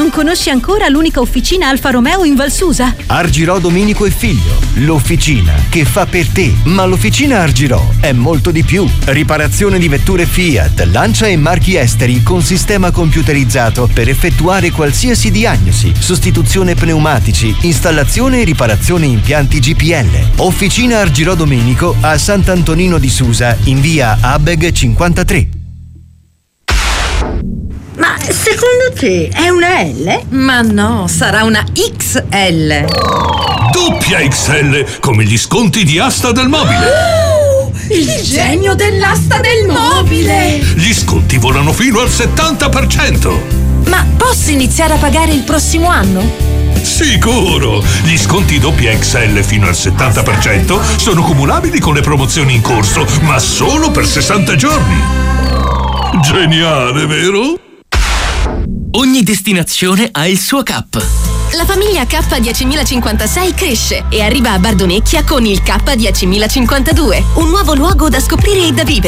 Non conosci ancora l'unica officina Alfa Romeo in Valsusa? Argirò Domenico e Figlio, l'officina che fa per te. Ma l'officina Argirò è molto di più. Riparazione di vetture Fiat, Lancia e marchi esteri con sistema computerizzato per effettuare qualsiasi diagnosi, sostituzione pneumatici, installazione e riparazione impianti GPL. Officina Argirò Domenico a Sant'Antonino di Susa in via Abeg 53. Ma secondo te è una L? Ma no, sarà una XL. Doppia XL, come gli sconti di Asta del Mobile. Il genio dell'asta del mobile! Gli sconti volano fino al 70%. Ma posso iniziare a pagare il prossimo anno? Sicuro! Gli sconti doppia XL fino al 70% sono cumulabili con le promozioni in corso, ma solo per 60 giorni. Geniale, vero? Ogni destinazione ha il suo CAP. La famiglia K10056 cresce e arriva a Bardonecchia con il K10052, un nuovo luogo da scoprire e da vivere.